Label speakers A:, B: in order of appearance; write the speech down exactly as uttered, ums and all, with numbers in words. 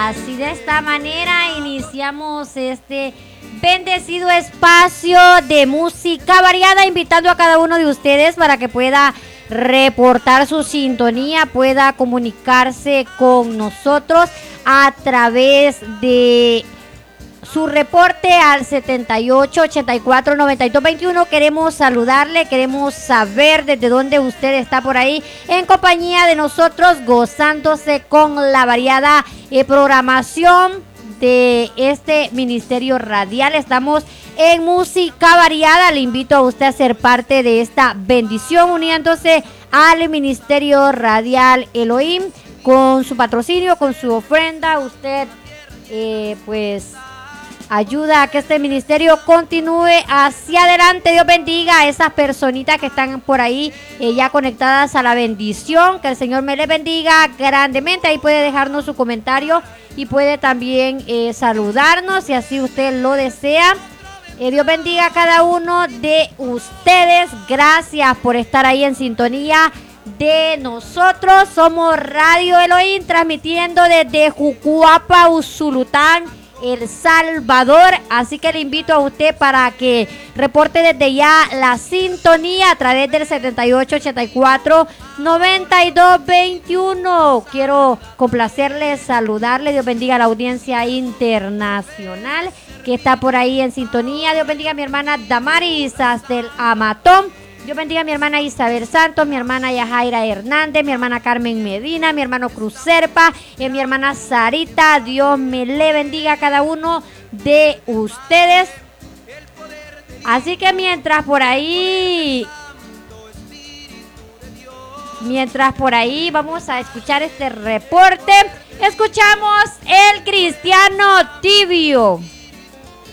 A: Así de esta manera iniciamos este bendecido espacio de música variada, invitando a cada uno de ustedes para que pueda reportar su sintonía, pueda comunicarse con nosotros a través de su reporte al setenta y ocho, ochenta y cuatro, noventa y dos, veintiuno. Queremos saludarle, queremos saber desde dónde usted está por ahí en compañía de nosotros, gozándose con la variada eh, programación de este ministerio radial. Estamos en música variada. Le invito a usted a ser parte de esta bendición, uniéndose al ministerio radial Elohim con su patrocinio, con su ofrenda. Usted eh, pues ayuda a que este ministerio continúe hacia adelante. Dios bendiga a esas personitas que están por ahí eh, ya conectadas a la bendición. Que el Señor me les bendiga grandemente. Ahí puede dejarnos su comentario y puede también eh, saludarnos si así usted lo desea. Eh, Dios bendiga a cada uno de ustedes. Gracias por estar ahí en sintonía de nosotros. Somos Radio Elohim, transmitiendo desde Jucuapa, Usulután, El Salvador. Así que le invito a usted para que reporte desde ya la sintonía a través del setenta y ocho, ochenta y cuatro, noventa y dos, veintiuno. Quiero complacerle, saludarle. Dios bendiga a la audiencia internacional que está por ahí en sintonía. Dios bendiga a mi hermana Damaris hasta el Amatón. Dios bendiga a mi hermana Isabel Santos, mi hermana Yajaira Hernández, mi hermana Carmen Medina, mi hermano Cruz Serpa, y mi hermana Sarita. Dios me le bendiga a cada uno de ustedes. Así que mientras por ahí, mientras por ahí vamos a escuchar este reporte, escuchamos El Cristiano Tibio.